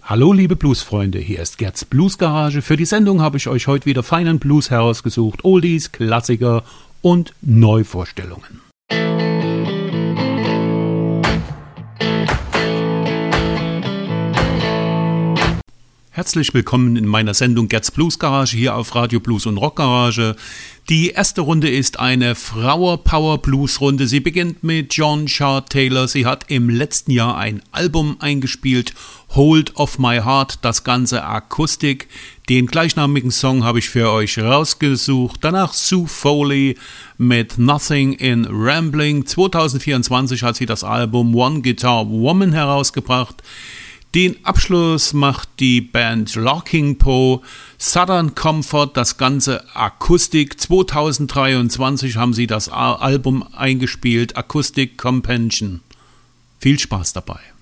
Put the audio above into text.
Hallo liebe Bluesfreunde, hier ist Gerds Bluesgarage. Für die Sendung habe ich euch heute wieder feinen Blues herausgesucht, Oldies, Klassiker und Neuvorstellungen. Herzlich willkommen in meiner Sendung Gerds Bluesgarage hier auf Radio Blues und Rock Garage. Die erste Runde ist eine Flower-Power-Blues-Runde. Sie beginnt mit John Shard Taylor. Sie hat im letzten Jahr ein Album eingespielt, Hold of My Heart, das Ganze Akustik. Den gleichnamigen Song habe ich für euch rausgesucht. Danach Sue Foley mit Nothing in Rambling. 2024 hat sie das Album One Guitar Woman herausgebracht. Den Abschluss macht die Band Larking Poe, Southern Comfort, das Ganze Akustik. 2023 haben sie das Album eingespielt, Acoustic Companion. Viel Spaß dabei.